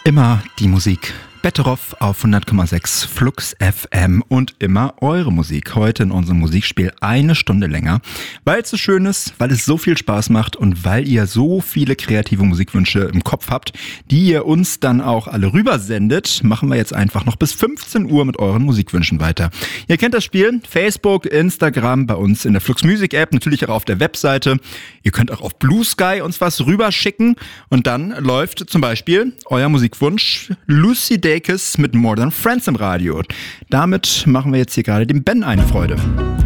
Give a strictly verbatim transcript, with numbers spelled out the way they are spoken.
Immer die Musik. Betteroff auf hundert Komma sechs Flux F M und immer eure Musik. Heute in unserem Musikspiel eine Stunde länger, weil es so schön ist, weil es so viel Spaß macht und weil ihr so viele kreative Musikwünsche im Kopf habt, die ihr uns dann auch alle rübersendet, machen wir jetzt einfach noch bis fünfzehn Uhr mit euren Musikwünschen weiter. Ihr kennt das Spiel, Facebook, Instagram, bei uns in der Flux Music App, natürlich auch auf der Webseite. Ihr könnt auch auf Blue Sky uns was rüberschicken und dann läuft zum Beispiel euer Musikwunsch Lucy Dacus mit More Than Friends im Radio. Damit machen wir jetzt hier gerade dem Ben eine Freude.